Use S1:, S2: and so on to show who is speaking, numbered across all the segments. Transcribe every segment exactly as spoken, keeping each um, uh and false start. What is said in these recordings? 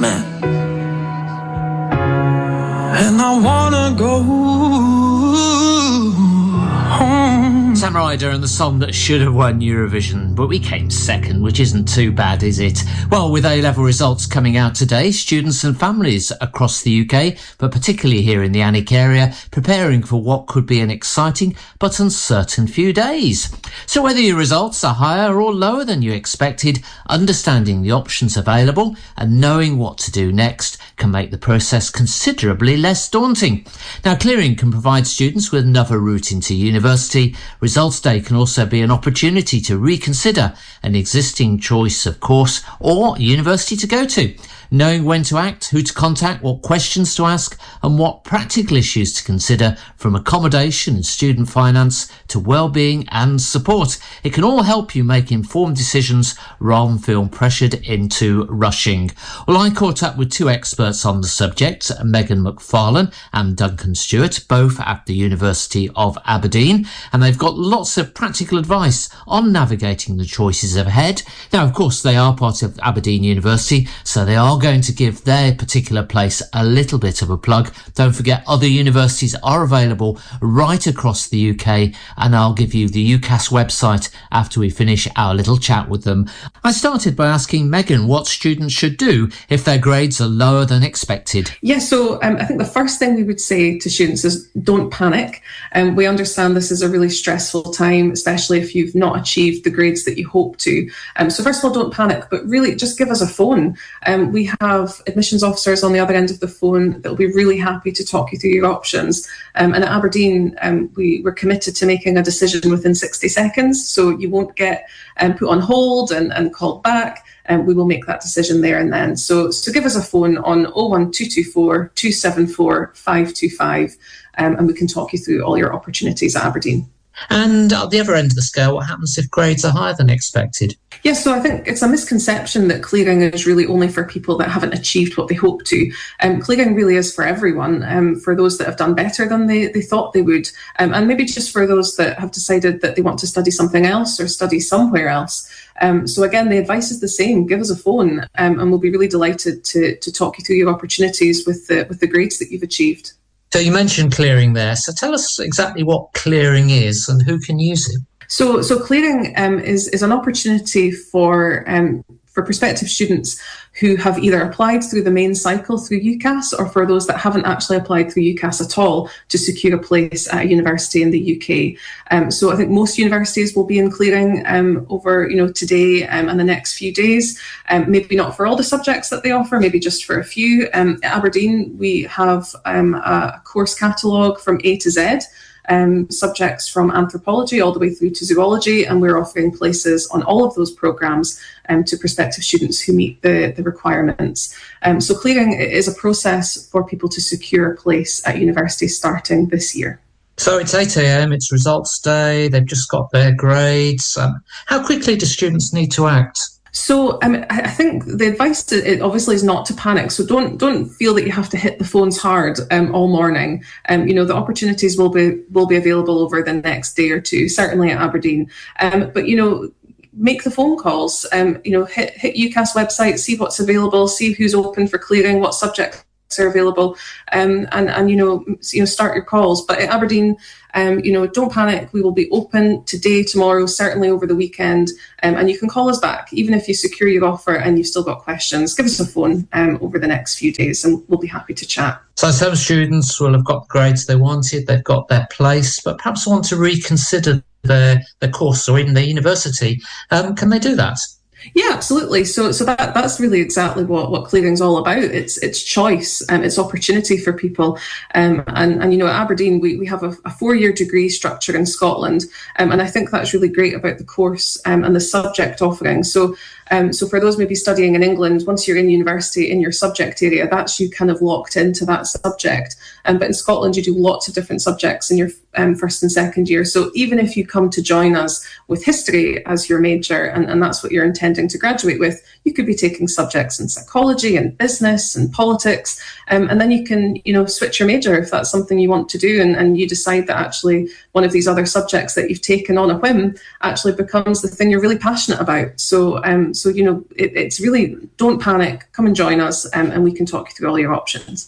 S1: man. And I wanna go home.
S2: Sam Ryder and the song that should have won Eurovision, but we came second, which isn't too bad, is it? Well, with A-level results coming out today, students and families across the U K, but particularly here in the Alnwick area, preparing for what could be an exciting but uncertain few days. So whether your results are higher or lower than you expected, understanding the options available and knowing what to do next can make the process considerably less daunting. Now, clearing can provide students with another route into university. Results day can also be an opportunity to reconsider an existing choice of course or university to go to. Knowing when to act, who to contact, what questions to ask and what practical issues to consider, from accommodation and student finance to well-being and support. It can all help you make informed decisions rather than feel pressured into rushing. Well, I caught up with two experts on the subject, Megan McFarlane and Duncan Stewart, both at the University of Aberdeen, and they've got lots of practical advice on navigating the choices ahead. Now, of course, they are part of Aberdeen University, so they are going to give their particular place a little bit of a plug. Don't forget, other universities are available right across the U K, and I'll give you the UCAS website after we finish our little chat with them. I started by asking Megan what students should do if their grades are lower than expected.
S3: Yeah, so um, I think the first thing we would say to students is don't panic. Um, we understand this is a really stressful time, especially if you've not achieved the grades that you hope to. Um, so first of all, don't panic, but really just give us a phone. Um, we have admissions officers on the other end of the phone that will be really happy to talk you through your options. Um, and at Aberdeen, um, we, we're committed to making a decision within sixty seconds, so you won't get um, put on hold and, and called back. And um, we will make that decision there and then. So, so give us a phone on oh one two two four, two seven four, five two five, um, and we can talk you through all your opportunities at Aberdeen.
S2: And at the other end of the scale, what happens if grades are higher than expected?
S3: Yes, so I think it's a misconception that clearing is really only for people that haven't achieved what they hope to. Um, clearing really is for everyone, um, for those that have done better than they, they thought they would, um, and maybe just for those that have decided that they want to study something else or study somewhere else. Um, so again, the advice is the same. Give us a phone, um, and we'll be really delighted to, to talk you through your opportunities with the, with the grades that you've achieved.
S2: So you mentioned clearing there. So tell us exactly what clearing is and who can use it.
S3: So, so clearing um, is is an opportunity for um, for prospective students who have either applied through the main cycle through UCAS, or for those that haven't actually applied through UCAS at all, to secure a place at a university in the U K. Um, so I think most universities will be in clearing um, over you know today um, and the next few days. Um, maybe not for all the subjects that they offer, maybe just for a few. Um, at Aberdeen, we have um, a course catalogue from A to Z. Um, subjects from anthropology all the way through to zoology, and we're offering places on all of those programmes um, to prospective students who meet the, the requirements. Um, so clearing is a process for people to secure a place at university starting this year.
S2: So it's eight a.m, it's results day, they've just got their grades. Um, how quickly do students need to act?
S3: So um, I think the advice to, it obviously is not to panic. So don't don't feel that you have to hit the phones hard um, all morning. Um, you know, the opportunities will be will be available over the next day or two, certainly at Aberdeen. Um, but you know, make the phone calls. Um, you know, hit hit UCAS website, see what's available, see who's open for clearing, what subjects are available, um, and and you know you know start your calls. But at Aberdeen, um, you know, don't panic. We will be open today, tomorrow, certainly over the weekend, um, and you can call us back even if you secure your offer and you've still got questions. Give us a phone um, over the next few days, and we'll be happy to chat.
S2: So some students will have got the grades they wanted, they've got their place, but perhaps want to reconsider their their course or even their university. Um, can they do that?
S3: Yeah, absolutely. So, so that that's really exactly what what clearing's all about. It's it's choice and um, it's opportunity for people. Um, and and you know, at Aberdeen, we we have a, a four year degree structure in Scotland, um, and I think that's really great about the course um, and the subject offering. So. Um, so for those maybe studying in England, once you're in university in your subject area, that's you kind of locked into that subject. Um, but in Scotland, you do lots of different subjects in your um, first and second year. So even if you come to join us with history as your major, and, and that's what you're intending to graduate with, you could be taking subjects in psychology and business and politics. Um, and then you can, you know, switch your major if that's something you want to do. And, and you decide that actually one of these other subjects that you've taken on a whim actually becomes the thing you're really passionate about. So, um, So so, you know, it, it's really, don't panic, come and join us, um, and we can talk you through all your options.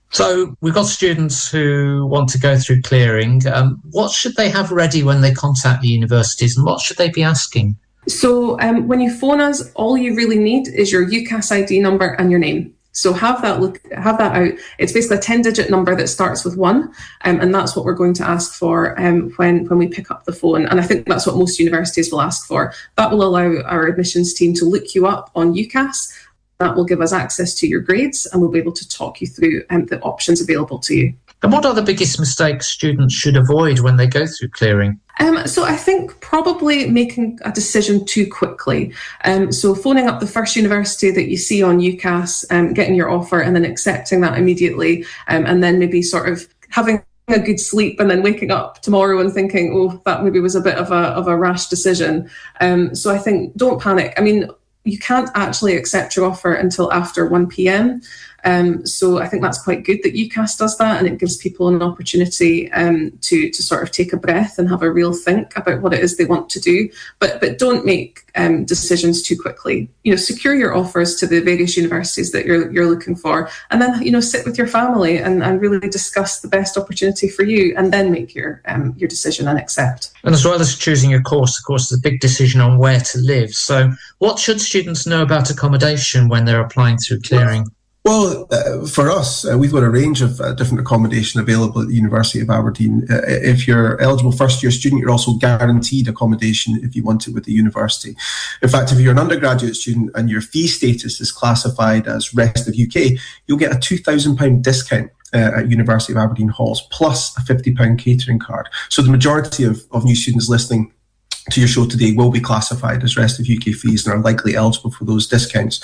S2: So we've got students who want to go through clearing. Um, what should they have ready when they contact the universities, and what should they be asking?
S3: So um, when you phone us, all you really need is your UCAS I D number and your name. So have that look, have that out. It's basically a ten-digit number that starts with one, um, and that's what we're going to ask for um, when when we pick up the phone. And I think that's what most universities will ask for. That will allow our admissions team to look you up on UCAS. That will give us access to your grades, and we'll be able to talk you through um, the options available to you.
S2: And what are the biggest mistakes students should avoid when they go through clearing?
S3: Um, so I think probably making a decision too quickly. Um, so phoning up the first university that you see on UCAS, um, getting your offer and then accepting that immediately, um, and then maybe sort of having a good sleep and then waking up tomorrow and thinking, oh, that maybe was a bit of a of a rash decision. Um, so I think don't panic. I mean, you can't actually accept your offer until after one p.m. Um, so I think that's quite good that UCAS does that, and it gives people an opportunity um, to to sort of take a breath and have a real think about what it is they want to do. But but don't make um, decisions too quickly. You know, secure your offers to the various universities that you're you're looking for, and then you know sit with your family and, and really discuss the best opportunity for you, and then make your um, your decision and accept.
S2: And as well as choosing a course, of course, there's a big decision on where to live. So what should students know about accommodation when they're applying through clearing?
S4: Well, uh, for us, uh, we've got a range of uh, different accommodation available at the University of Aberdeen. Uh, if you're eligible first-year student, you're also guaranteed accommodation if you want it with the university. In fact, if you're an undergraduate student and your fee status is classified as Rest of U K, you'll get a two thousand pounds discount uh, at University of Aberdeen halls, plus a fifty pounds catering card. So the majority of, of new students listening to your show today will be classified as Rest of U K fees and are likely eligible for those discounts.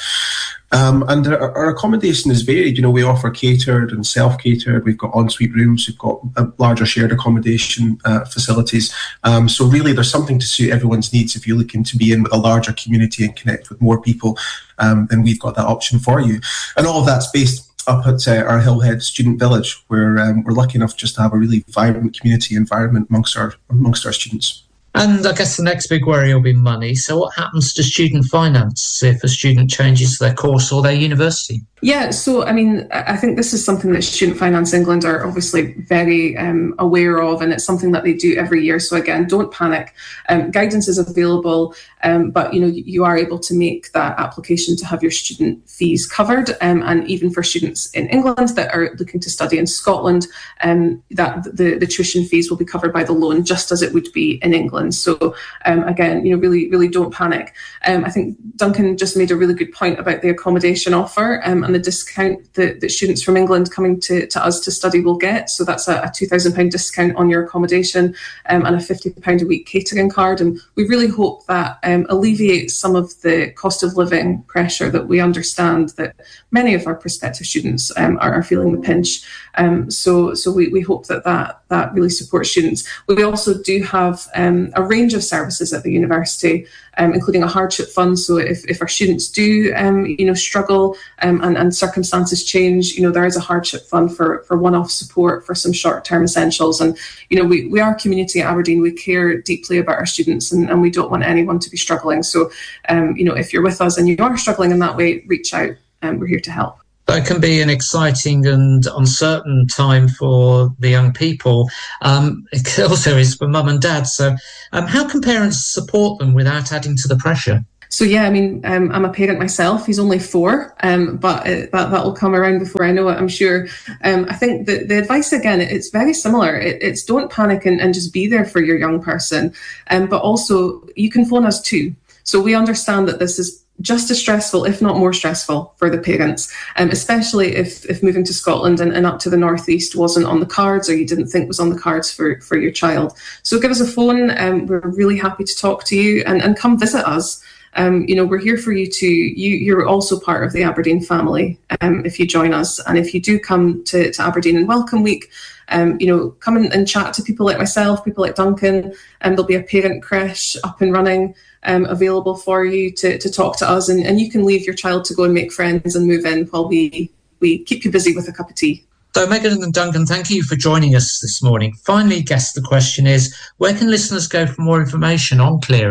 S4: Um, and our, our accommodation is varied. You know, we offer catered and self-catered. We've got ensuite rooms. We've got uh, larger shared accommodation uh, facilities. Um, so really, there's something to suit everyone's needs. If you're looking to be in with a larger community and connect with more people, um, then we've got that option for you. And all of that's based up at uh, our Hillhead Student Village, where um, we're lucky enough just to have a really vibrant community environment amongst our amongst our students.
S2: And I guess the next big worry will be money. So what happens to student finance if a student changes their course or their university?
S3: Yeah, so I mean, I think this is something that Student Finance England are obviously very um, aware of, and it's something that they do every year. So again, don't panic. Um, guidance is available, um, but you know you are able to make that application to have your student fees covered. Um, and even for students in England that are looking to study in Scotland, um, that the, the tuition fees will be covered by the loan, just as it would be in England. So um, again, you know, really, really don't panic. Um, I think Duncan just made a really good point about the accommodation offer um, and the discount that, that students from England coming to, to us to study will get. So that's a, a two thousand pounds discount on your accommodation um, and a fifty pounds a week catering card. And we really hope that um, alleviates some of the cost of living pressure that we understand that many of our prospective students um, are, are feeling the pinch. Um, so so we, we hope that, that that really supports students. We also do have um, a range of services at the university, um, including a hardship fund. So if, if our students do um, you know struggle um, and, and circumstances change, you know there is a hardship fund for, for one-off support for some short-term essentials. And you know we, we are a community at Aberdeen. We care deeply about our students, and, and we don't want anyone to be struggling. So um, you know if you're with us and you are struggling in that way, reach out and we're here to help.
S2: That can be an exciting and uncertain time for the young people. Um, it also is for mum and dad. So um, how can parents support them without adding to the pressure?
S3: So yeah, I mean, um, I'm a parent myself. He's only four, um, but it, that that will come around before I know it, I'm sure. Um, I think the, the advice, again, it, it's very similar. It, it's don't panic and, and just be there for your young person. Um, but also, you can phone us too. So we understand that this is just as stressful, if not more stressful, for the parents, um, especially if, if moving to Scotland and, and up to the northeast wasn't on the cards, or you didn't think was on the cards for, for your child. So give us a phone. Um, we're really happy to talk to you, and, and come visit us. Um, you know, we're here for you too. You, you're also part of the Aberdeen family um, if you join us. And if you do come to, to Aberdeen in Welcome Week, um, you know, come and, and chat to people like myself, people like Duncan, and um, there'll be a parent creche up and running um, available for you to, to talk to us. And, and you can leave your child to go and make friends and move in while we, we keep you busy with a cup of tea.
S2: So Megan and Duncan, thank you for joining us this morning. Finally, guess the question is, where can listeners go for more information on clearing?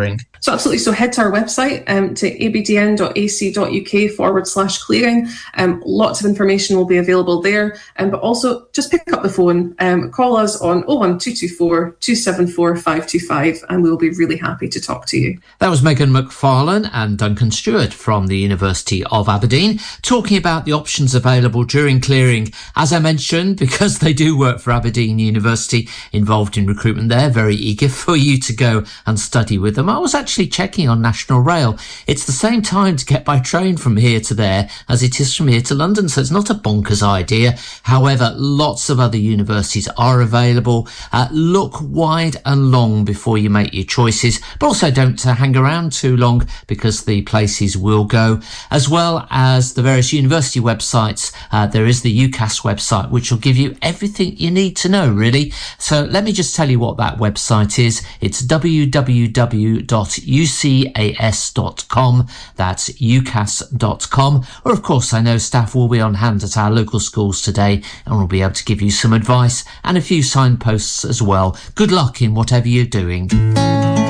S3: So absolutely. So head to our website, um, to abdn.ac.uk forward slash clearing. Um, lots of information will be available there. Um, but also just pick up the phone, um, call us on oh one two two four, two seven four, five two five, and we'll be really happy to talk to you.
S2: That was Megan McFarlane and Duncan Stewart from the University of Aberdeen talking about the options available during clearing. As I mentioned, because they do work for Aberdeen University, involved in recruitment there, very eager for you to go and study with them. I was actually checking on National Rail. It's the same time to get by train from here to there as it is from here to London, so it's not a bonkers idea. However, lots of other universities are available. Uh, look wide and long before you make your choices, but also don't uh, hang around too long because the places will go. As well as the various university websites, uh, there is the UCAS website, which will give you everything you need to know, really. So let me just tell you what that website is. It's w w w dot u c a s dot com. That's u c a s dot com. Or, of course, I know staff will be on hand at our local schools today and will be able to give you some advice and a few signposts as well. Good luck in whatever you're doing.